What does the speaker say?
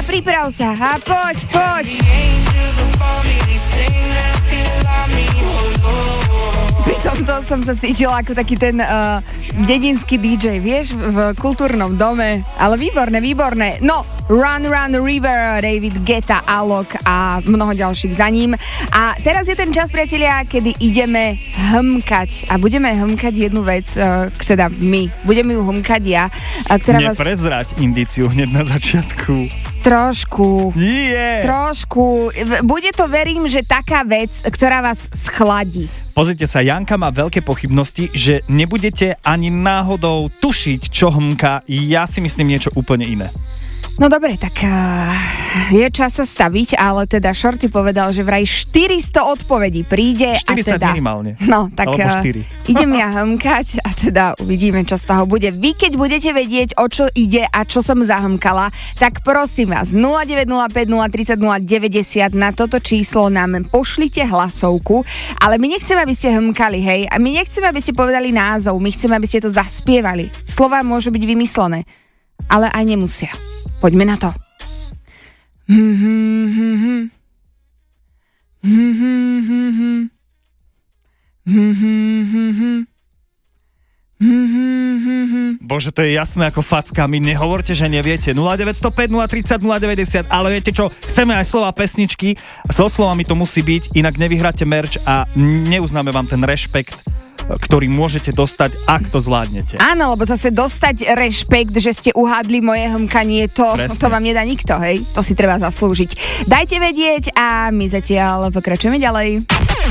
priprav sa a poď. Pri tomto som sa cítila ako taký ten dedinský DJ, vieš, v kultúrnom dome. Ale výborné. No, Run River, David Guetta, Alok a mnoho ďalších za ním. A teraz je ten čas, priatelia, kedy ideme hmkať. A budeme hmkať jednu vec, teda my. Budeme ju hmkať ja. Neprezrať indíciu hneď na začiatku. Trošku. Nie. Trošku. Bude to, verím, že taká vec, ktorá vás schladí. Pozrite sa, Janka má veľké pochybnosti, že nebudete ani náhodou tušiť, čo hmka. Ja si myslím niečo úplne iné. No dobre, tak je čas sa staviť, ale teda Shorty povedal, že vraj 400 odpovedí príde. 40 a teda, minimálne. No, tak alebo 4. idem ja hmkať a teda uvidíme, čo z toho bude. Vy, keď budete vedieť, o čo ide a čo som zahmkala, tak prosím vás, 0905 030 090 na toto číslo nám pošlite hlasovku, ale my nechceme, aby ste hmkali, hej, a my nechceme, aby ste povedali názov, my chceme, aby ste to zaspievali. Slová môžu byť vymyslené, ale aj nemusia. Poďme na to. Bože, to je jasné ako facka. Mi nehovorte, že neviete. 0905 030 090, ale viete čo? Chceme aj slova pesničky. So slovami to musí byť, inak nevyhráte merch a neuznáme vám ten rešpekt, ktorý môžete dostať, ak to zvládnete. Áno, lebo zase dostať rešpekt, že ste uhádli moje hmkanie, to vám nedá nikto, hej? To si treba zaslúžiť. Dajte vedieť a my zatiaľ pokračujeme ďalej.